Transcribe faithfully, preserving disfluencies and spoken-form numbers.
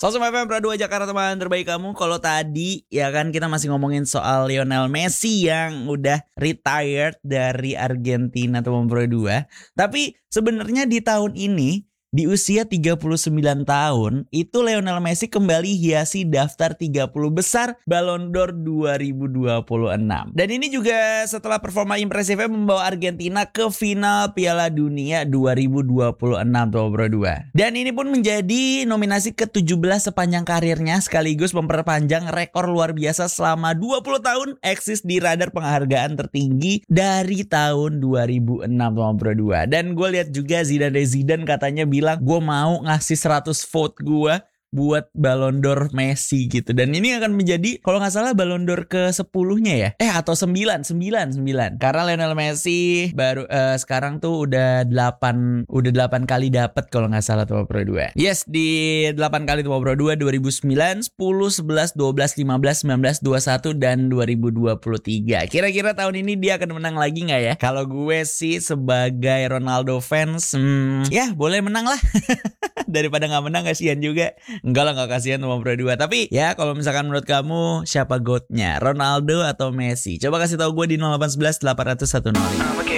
Sosum F M Pro dua Jakarta, teman terbaik kamu. Kalau tadi ya kan kita masih ngomongin soal Lionel Messi yang udah retired dari Argentina teman Pro dua. Tapi sebenarnya di tahun ini, di usia tiga puluh sembilan tahun, itu Lionel Messi kembali hiasi daftar tiga puluh besar Ballon d'Or dua ribu dua puluh enam. Dan ini juga setelah performa impresifnya membawa Argentina ke final Piala Dunia dua ribu dua puluh enam tuh Bro dua. Dan ini pun menjadi nominasi ke tujuh belas sepanjang karirnya, sekaligus memperpanjang rekor luar biasa selama dua puluh tahun eksis di radar penghargaan tertinggi dari tahun dua ribu enam tuh Bro dua. Dan gue lihat juga Zidane Zidane katanya bilang, gue mau ngasih seratus vote gue buat Ballon d'Or Messi gitu. Dan ini akan menjadi kalau gak salah Ballon d'Or ke sepuluh-nya ya. Eh atau sembilan, sembilan, sembilan. Karena Lionel Messi baru uh, sekarang tuh udah delapan udah delapan kali dapat kalau gak salah tuh Pro dua. Yes, di delapan kali tuh Pro dua, dua ribu sembilan, sepuluh, sebelas, dua belas, lima belas, sembilan belas, dua puluh satu dan dua ribu dua puluh tiga. Kira-kira tahun ini dia akan menang lagi gak ya? Kalau gue sih sebagai Ronaldo fans, hmm, ya boleh menang lah. Daripada gak menang kasihan juga. Enggak lah, gak kasihan sama Pro dua. Tapi ya kalau misalkan menurut kamu siapa GOAT-nya, Ronaldo atau Messi? Coba kasih tahu gue di nol delapan satu satu delapan nol satu nol lima.